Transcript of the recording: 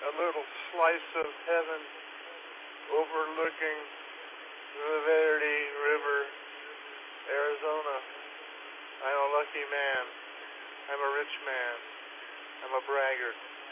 a little slice of heaven overlooking the Verde River, Arizona. I'm a lucky man. I'm a rich man. I'm a braggart.